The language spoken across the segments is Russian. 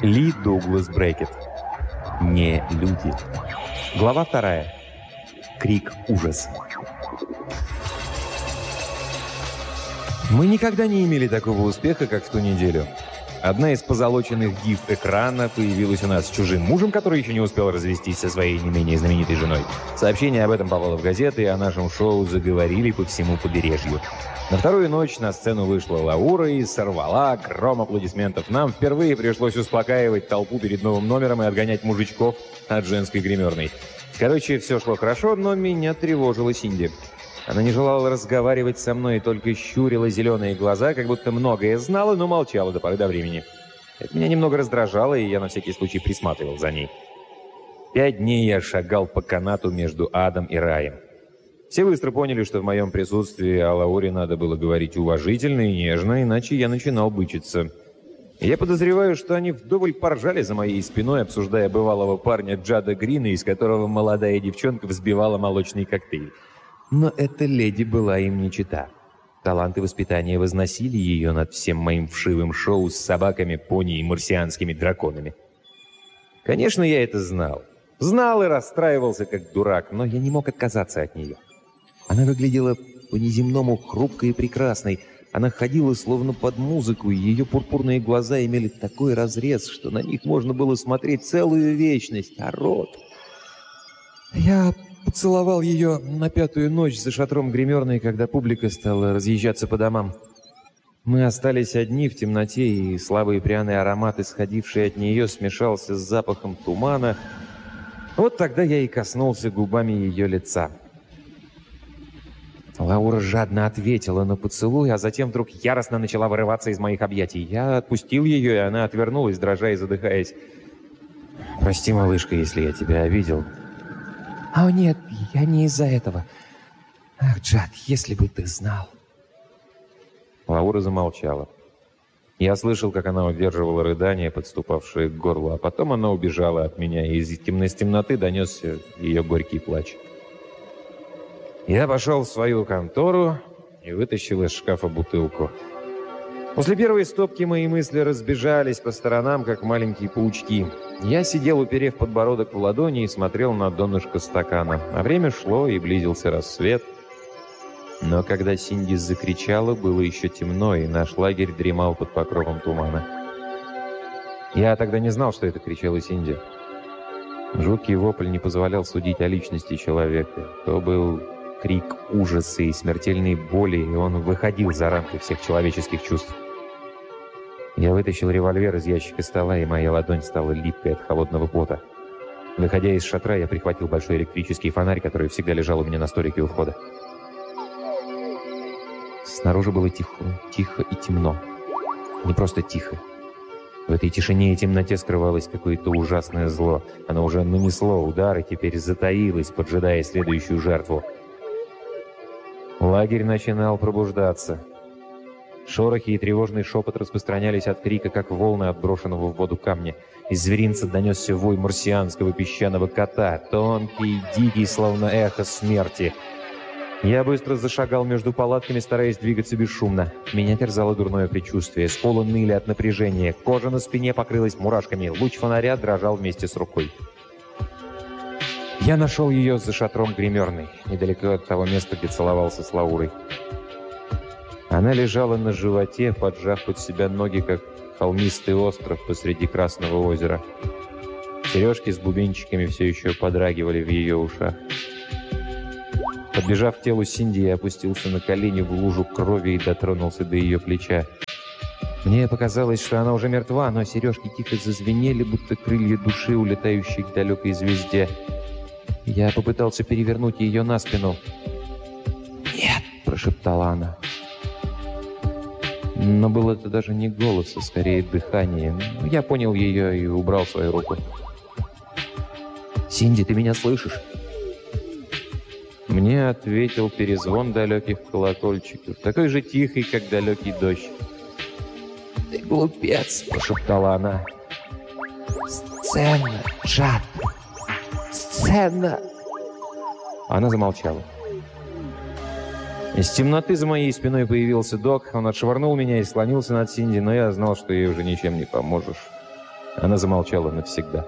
Ли Дуглас Брекет. Не люди. Глава 2. Крик ужаса. Мы никогда не имели такого успеха, как в ту неделю. Одна из позолоченных див экрана появилась у нас с чужим мужем, который еще не успел развестись со своей не менее знаменитой женой. Сообщение об этом попало в газеты, и о нашем шоу заговорили по всему побережью. На вторую ночь на сцену вышла Лаура и сорвала гром аплодисментов. Нам впервые пришлось успокаивать толпу перед новым номером и отгонять мужичков от женской гримерной. Короче, все шло хорошо, но меня тревожила Синди. Она не желала разговаривать со мной и только щурила зеленые глаза, как будто многое знала, но молчала до поры до времени. Это меня немного раздражало, и я на всякий случай присматривал за ней. 5 дней я шагал по канату между адом и раем. Все быстро поняли, что в моем присутствии о Лауре надо было говорить уважительно и нежно, иначе я начинал бычиться. И я подозреваю, что они вдоволь поржали за моей спиной, обсуждая бывалого парня Джада Грина, из которого молодая девчонка взбивала молочный коктейль. Но эта леди была им не чета. Таланты воспитания возносили ее над всем моим вшивым шоу с собаками, пони и марсианскими драконами. Конечно, я это знал. Знал и расстраивался, как дурак, но я не мог отказаться от нее. Она выглядела по-неземному хрупкой и прекрасной. Она ходила словно под музыку, и ее пурпурные глаза имели такой разрез, что на них можно было смотреть целую вечность, а рот... Я поцеловал ее на 5-ю ночь за шатром гримерной, когда публика стала разъезжаться по домам. Мы остались одни в темноте, и слабый пряный аромат, исходивший от нее, смешался с запахом тумана. Вот тогда я и коснулся губами ее лица. Лаура жадно ответила на поцелуй, а затем вдруг яростно начала вырываться из моих объятий. Я отпустил ее, и она отвернулась, дрожа и задыхаясь. «Прости, малышка, если я тебя обидел». «О, нет, я не из-за этого. Ах, Джад, если бы ты знал». Лаура замолчала. Я слышал, как она удерживала рыдания, подступавшие к горлу, а потом она убежала от меня, и из темноты донесся ее горький плач. Я пошел в свою контору и вытащил из шкафа бутылку. После первой стопки мои мысли разбежались по сторонам, как маленькие паучки. Я сидел, уперев подбородок в ладони, и смотрел на донышко стакана. А время шло, и близился рассвет. Но когда Синди закричала, было еще темно, и наш лагерь дремал под покровом тумана. Я тогда не знал, что это кричала Синди. Жуткий вопль не позволял судить о личности человека. То был крик ужаса и смертельной боли, и он выходил за рамки всех человеческих чувств. Я вытащил револьвер из ящика стола, и моя ладонь стала липкой от холодного пота. Выходя из шатра, я прихватил большой электрический фонарь, который всегда лежал у меня на столике у входа. Снаружи было тихо и темно. Не просто тихо. В этой тишине и темноте скрывалось какое-то ужасное зло. Оно уже нанесло удар и теперь затаилось, поджидая следующую жертву. Лагерь начинал пробуждаться. Шорохи и тревожный шепот распространялись от крика, как волны от брошенного в воду камня. Из зверинца донесся вой марсианского песчаного кота, тонкий и дикий, словно эхо смерти. Я быстро зашагал между палатками, стараясь двигаться бесшумно. Меня терзало дурное предчувствие. Скулы ныли от напряжения. Кожа на спине покрылась мурашками. Луч фонаря дрожал вместе с рукой. Я нашел ее за шатром гримерной, недалеко от того места, где целовался с Лаурой. Она лежала на животе, поджав под себя ноги, как холмистый остров посреди Красного озера. Сережки с бубенчиками все еще подрагивали в ее ушах. Подбежав к телу Синди, я опустился на колени в лужу крови и дотронулся до ее плеча. Мне показалось, что она уже мертва, но сережки тихо зазвенели, будто крылья души, улетающие к далекой звезде. Я попытался перевернуть ее на спину. «Нет!» – прошептала она. Но было это даже не голос, а скорее дыхание. Я понял ее и убрал свою руку. «Синди, ты меня слышишь?» Мне ответил перезвон далеких колокольчиков, такой же тихий, как далекий дождь. «Ты глупец!» – прошептала она. «Сцена, Джад! Сцена!» Она замолчала. Из темноты за моей спиной появился Док. Он отшвырнул меня и склонился над Синди, но я знал, что ей уже ничем не поможешь. Она замолчала навсегда.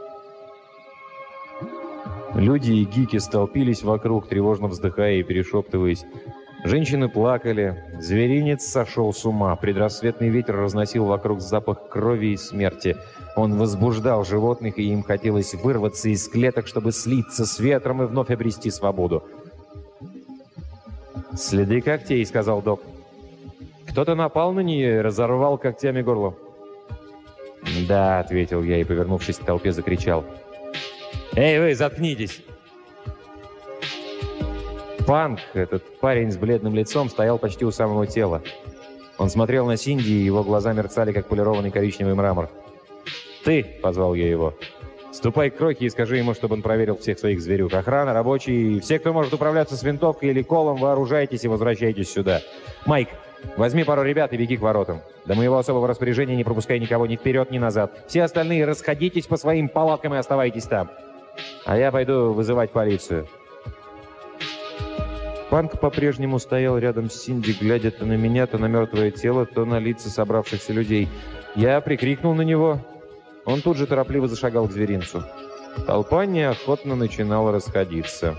Люди и гики столпились вокруг, тревожно вздыхая и перешептываясь. Женщины плакали, зверинец сошел с ума, предрассветный ветер разносил вокруг запах крови и смерти. Он возбуждал животных, и им хотелось вырваться из клеток, чтобы слиться с ветром и вновь обрести свободу. «Следы когтей», — сказал док. «Кто-то напал на нее и разорвал когтями горло». «Да», — ответил я и, повернувшись к толпе, закричал. «Эй, вы, заткнитесь!» Панк, этот парень с бледным лицом, стоял почти у самого тела. Он смотрел на Синди, и его глаза мерцали, как полированный коричневый мрамор. «Ты!» — позвал я его. «Ступай к Крохе и скажи ему, чтобы он проверил всех своих зверюк. Охрана, рабочие, все, кто может управляться с винтовкой или колом, вооружайтесь и возвращайтесь сюда. Майк, возьми пару ребят и беги к воротам. До моего особого распоряжения не пропускай никого ни вперед, ни назад. Все остальные расходитесь по своим палаткам и оставайтесь там. А я пойду вызывать полицию». Панк по-прежнему стоял рядом с Синди, глядя то на меня, то на мертвое тело, то на лица собравшихся людей. Я прикрикнул на него. Он тут же торопливо зашагал к зверинцу. Толпа неохотно начинала расходиться.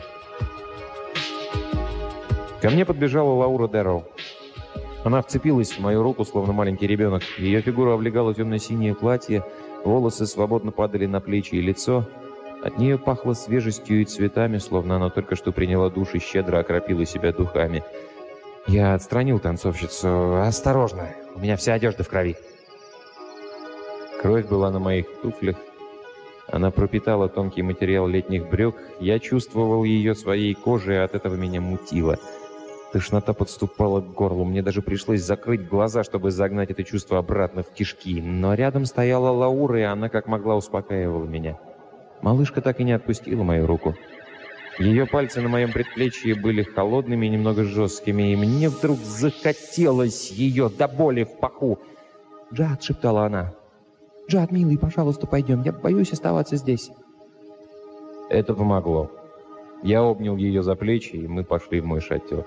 Ко мне подбежала Лаура Дэрроу. Она вцепилась в мою руку, словно маленький ребенок. Ее фигуру облегало темно-синее платье, волосы свободно падали на плечи и лицо. От нее пахло свежестью и цветами, словно она только что приняла душ и щедро окропила себя духами. Я отстранил танцовщицу. «Осторожно, у меня вся одежда в крови». Кровь была на моих туфлях. Она пропитала тонкий материал летних брюк. Я чувствовал ее своей кожей, и от этого меня мутило. Тошнота подступала к горлу. Мне даже пришлось закрыть глаза, чтобы загнать это чувство обратно в кишки. Но рядом стояла Лаура, и она как могла успокаивала меня. Малышка так и не отпустила мою руку. Ее пальцы на моем предплечье были холодными и немного жесткими, и мне вдруг захотелось ее до боли в паху. «Джад», — шептала она. «Джад, милый, пожалуйста, пойдем. Я боюсь оставаться здесь». Это помогло. Я обнял ее за плечи, и мы пошли в мой шатер.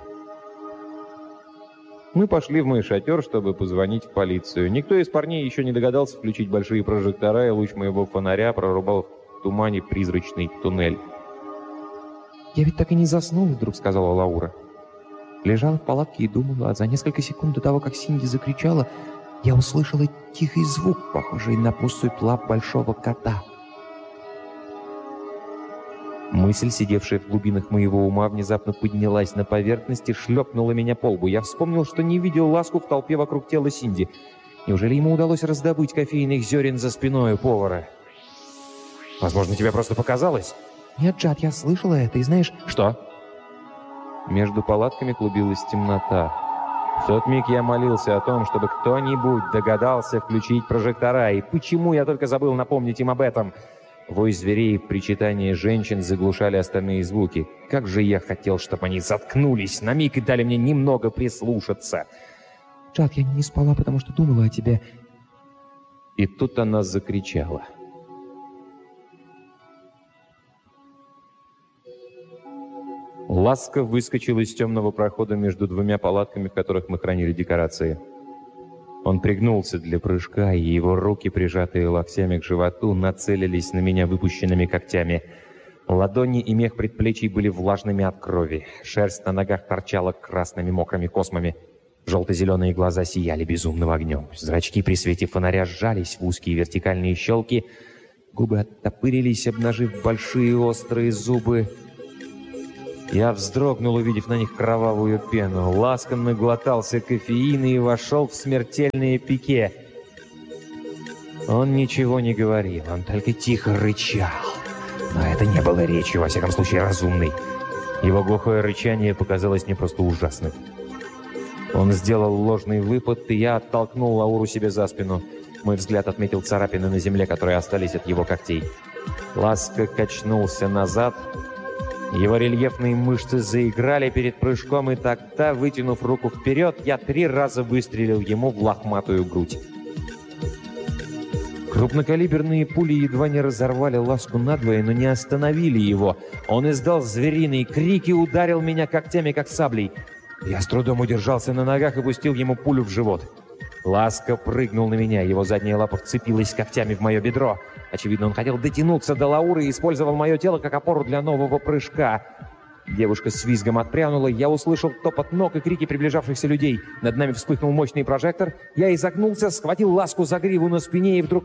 Мы пошли в мой шатер, чтобы позвонить в полицию. Никто из парней еще не догадался включить большие прожектора, и луч моего фонаря прорубал в тумане призрачный туннель. «Я ведь так и не заснул», — вдруг сказала Лаура. Лежала в палатке и думала, а за несколько секунд до того, как Синди закричала, я услышала тихий звук, похожий на поступь лап большого кота. Мысль, сидевшая в глубинах моего ума, внезапно поднялась на поверхность и шлепнула меня по лбу. Я вспомнил, что не видел ласку в толпе вокруг тела Синди. Неужели ему удалось раздобыть кофейных зерен за спиной у повара? «Возможно, тебе просто показалось?» «Нет, Джад, я слышала это, и знаешь...» «Что?» Между палатками клубилась темнота. В тот миг я молился о том, чтобы кто-нибудь догадался включить прожектора. И почему я только забыл напомнить им об этом? Вой зверей и причитания женщин заглушали остальные звуки. Как же я хотел, чтобы они заткнулись на миг и дали мне немного прислушаться. «Джад, я не спала, потому что думала о тебе». И тут она закричала. Ласка выскочил из темного прохода между двумя палатками, в которых мы хранили декорации. Он пригнулся для прыжка, и его руки, прижатые локтями к животу, нацелились на меня выпущенными когтями. Ладони и мех предплечий были влажными от крови. Шерсть на ногах торчала красными мокрыми космами. Желто-зеленые глаза сияли безумным огнем. Зрачки при свете фонаря сжались в узкие вертикальные щелки. Губы оттопырились, обнажив большие острые зубы. Я вздрогнул, увидев на них кровавую пену. Ласка наглотался кофеина и вошел в смертельное пике. Он ничего не говорил, он только тихо рычал. Но это не было речью, во всяком случае, разумной. Его глухое рычание показалось мне просто ужасным. Он сделал ложный выпад, и я оттолкнул Лауру себе за спину. Мой взгляд отметил царапины на земле, которые остались от его когтей. Ласка качнулся назад. Его рельефные мышцы заиграли перед прыжком, и тогда, вытянув руку вперед, я 3 раза выстрелил ему в лохматую грудь. Крупнокалиберные пули едва не разорвали Ласку надвое, но не остановили его. Он издал звериный крик и ударил меня когтями, как саблей. Я с трудом удержался на ногах и пустил ему пулю в живот. Ласка прыгнул на меня, его задняя лапа вцепилась когтями в мое бедро. Очевидно, он хотел дотянуться до Лауры и использовал мое тело как опору для нового прыжка. Девушка с визгом отпрянула, я услышал топот ног и крики приближавшихся людей. Над нами вспыхнул мощный прожектор. Я изогнулся, схватил Ласку за гриву на спине и вдруг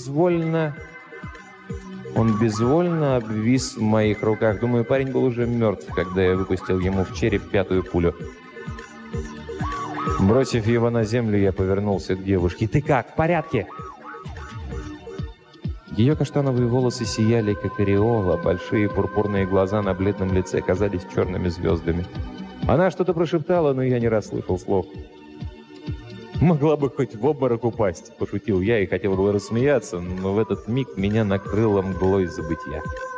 Он безвольно обвис в моих руках. Думаю, парень был уже мертв, когда я выпустил ему в череп 5-ю пулю. Бросив его на землю, я повернулся к девушке. «Ты как? В порядке?» Ее каштановые волосы сияли, как ореол, а большие пурпурные глаза на бледном лице казались черными звездами. Она что-то прошептала, но я не расслышал слов. «Могла бы хоть в обморок упасть», — пошутил я и хотел было рассмеяться, но в этот миг меня накрыло мглой забытья.